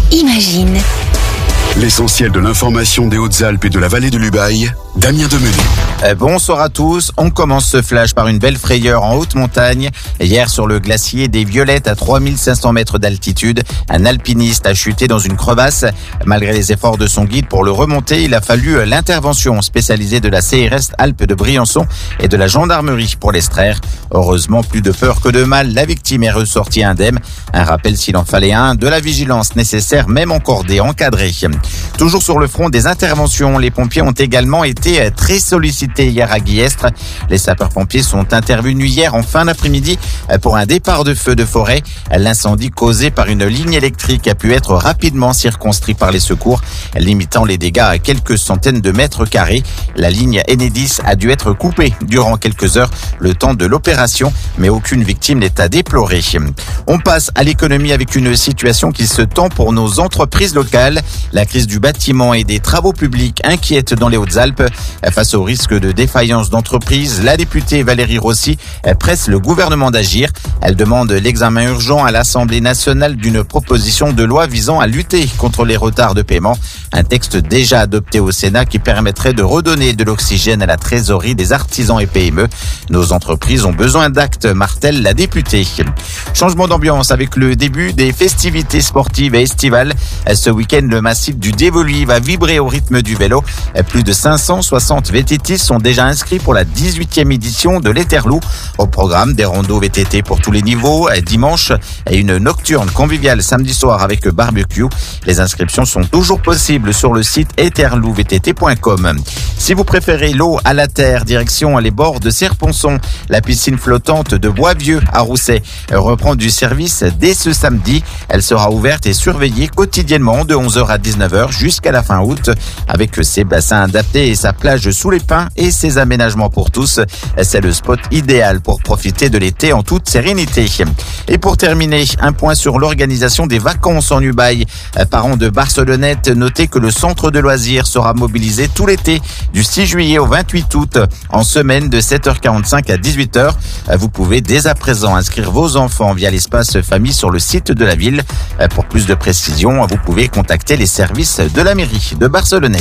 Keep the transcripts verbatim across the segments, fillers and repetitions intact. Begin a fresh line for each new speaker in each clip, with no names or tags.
Imagine.
L'essentiel de l'information des Hautes-Alpes et de la vallée de l'Ubaye, Damien Demenet.
Bonsoir à tous. On commence ce flash par une belle frayeur en haute montagne. Hier, sur le glacier des Violettes à trois mille cinq cents mètres d'altitude, un alpiniste a chuté dans une crevasse. Malgré les efforts de son guide pour le remonter, il a fallu l'intervention spécialisée de la C R S Alpes de Briançon et de la gendarmerie pour l'extraire. Heureusement, plus de peur que de mal, la victime est ressortie indemne. Un rappel s'il en fallait un, de la vigilance nécessaire, même encordée, encadrée. Toujours sur le front des interventions, les pompiers ont également été très sollicités hier à Guillestre. Les sapeurs-pompiers sont intervenus hier en fin d'après-midi pour un départ de feu de forêt. L'incendie causé par une ligne électrique a pu être rapidement circonscrit par les secours, limitant les dégâts à quelques centaines de mètres carrés. La ligne Enedis a dû être coupée durant quelques heures, le temps de l'opération, mais aucune victime n'est à déplorer. On passe à l'économie avec une situation qui se tend pour nos entreprises locales. La crise du bâtiment et des travaux publics inquiète dans les Hautes-Alpes. Face au risque de défaillance d'entreprise, la députée Valérie Rossi presse le gouvernement d'agir. Elle demande l'examen urgent à l'Assemblée nationale d'une proposition de loi visant à lutter contre les retards de paiement. Un texte déjà adopté au Sénat qui permettrait de redonner de l'oxygène à la trésorerie des artisans et P M E. Nos entreprises ont besoin d'actes, martèle la députée. Changement d'ambiance avec le début des festivités sportives et estivales. Ce week-end, le massif du Dévoluy va vibrer au rythme du vélo. Plus de cinq cent soixante V T T sont déjà inscrits pour la dix-huitième édition de l'Éterloo. Au programme, des randos V T T pour tous les niveaux dimanche et une nocturne conviviale samedi soir avec barbecue. Les inscriptions sont toujours possibles sur le site eterloo v t t point com. Si vous préférez l'eau à la terre, direction les bords de Serponçon. La piscine flottante de Boisvieux à Rousset reprend du service dès ce samedi. Elle sera ouverte et surveillée quotidiennement de onze heures à dix-neuf heures jusqu'à la fin août. Avec ses bassins adaptés et sa plage sous les pins et ses aménagements pour tous, c'est le spot idéal pour profiter de l'été en toute sérénité. Et pour terminer, un point sur l'organisation des vacances en Ubaye. Parents de Barcelonnette, notez que le centre de loisirs sera mobilisé tout l'été du six juillet au vingt-huit août en semaine de sept heures quarante-cinq à dix-huit heures. Vous pouvez dès à présent inscrire vos enfants via l'espace famille sur le site de la ville. Pour plus de précisions, vous pouvez contacter les services de la mairie de Barcelonnette.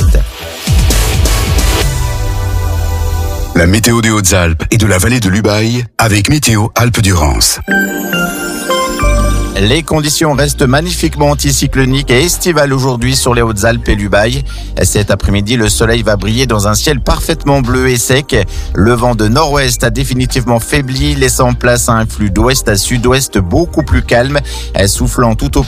La météo des Hautes-Alpes et de la vallée de l'Ubaye avec Météo Alpes-Durance.
Les conditions restent magnifiquement anticycloniques et estivales aujourd'hui sur les Hautes-Alpes et l'Ubaye. Cet après-midi, le soleil va briller dans un ciel parfaitement bleu et sec. Le vent de nord-ouest a définitivement faibli, laissant place à un flux d'ouest à sud-ouest beaucoup plus calme, soufflant tout au